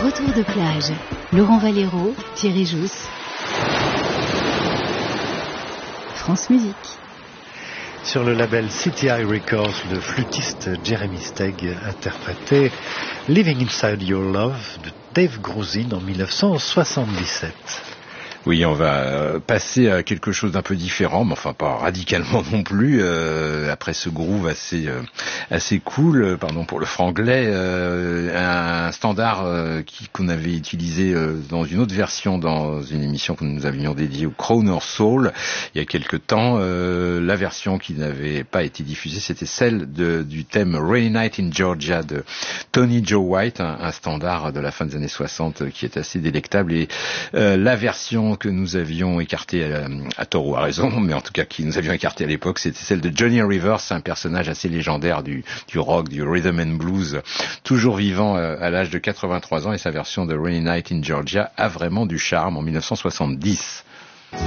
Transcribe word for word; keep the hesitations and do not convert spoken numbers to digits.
Retour de plage. Laurent Valero, Thierry Jousse. France Musique. Sur le label C T I Records, le flûtiste Jeremy Steig interprétait Living Inside Your Love de Dave Grusin en dix-neuf cent soixante-dix-sept. Oui, on va passer à quelque chose d'un peu différent, mais enfin pas radicalement non plus. Euh, après ce groove assez euh, assez cool, pardon pour le franglais, euh, un standard euh, qui, qu'on avait utilisé euh, dans une autre version dans une émission que nous avions dédiée au Crooner Soul il y a quelque temps. Euh, la version qui n'avait pas été diffusée, c'était celle de, du thème Rainy Night in Georgia de Tony Joe White, un, un standard de la fin des années soixante qui est assez délectable. Et euh, la version que nous avions écarté à, à tort ou à raison, mais en tout cas qui nous avions écarté à l'époque, c'était celle de Johnny Rivers, un personnage assez légendaire du, du rock, du rhythm and blues, toujours vivant à l'âge de quatre-vingt-trois ans, et sa version de Rainy Night in Georgia a vraiment du charme en dix-neuf cent soixante-dix.